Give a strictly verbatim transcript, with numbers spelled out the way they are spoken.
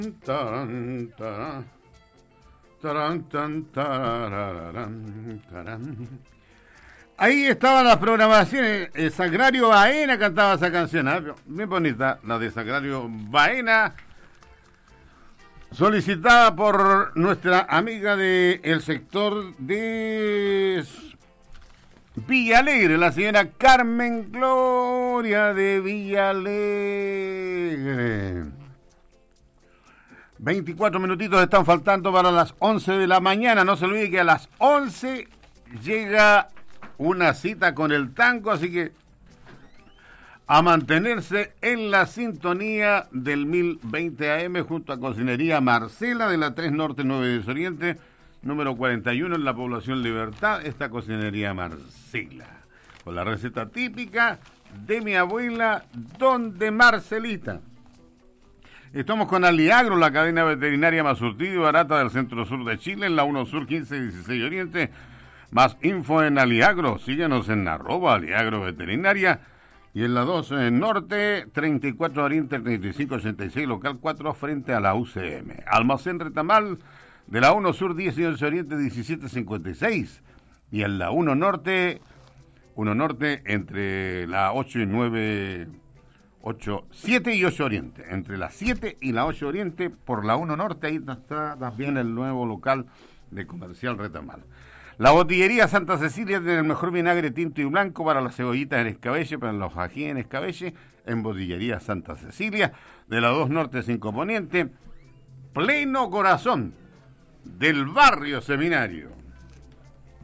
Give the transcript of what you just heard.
Taran, taran, taran, tan, tarararán, taran. Ahí estaban las programaciones. El Sagrario Baena cantaba esa canción, ¿eh? Bien bonita, la de Sagrario Baena, solicitada por nuestra amiga del sector de Villalegre, la señora Carmen Gloria de Villalegre. veinticuatro minutitos están faltando para las once de la mañana. No se olvide que a las once llega una cita con el tango, así que a mantenerse en la sintonía del mil veinte A M junto a Cocinería Marcela de la tres Norte nueve diez Oriente, número cuarenta y uno en la población Libertad, esta Cocinería Marcela, con la receta típica de mi abuela, donde Marcelita. Estamos con Aliagro, la cadena veterinaria más surtida y barata del centro sur de Chile, en la uno Sur quince dieciséis Oriente. Más info en Aliagro, síguenos en arroba Aliagro Veterinaria, y en la dos en Norte, treinta y cuatro Oriente, treinta y cinco ochenta y seis, local cuatro, frente a la U C M. Almacén Retamal, de la uno Sur diez y once Oriente, diecisiete cincuenta y seis, y en la uno Norte, uno Norte, entre la ocho y nueve, ocho, siete y ocho Oriente, entre la siete y la ocho Oriente, por la uno Norte, ahí está también el nuevo local de Comercial Retamal. La botillería Santa Cecilia tiene el mejor vinagre tinto y blanco para las cebollitas en escabeche, para los ají en escabeche, en botillería Santa Cecilia, de la dos Norte cinco Poniente, pleno corazón del barrio Seminario.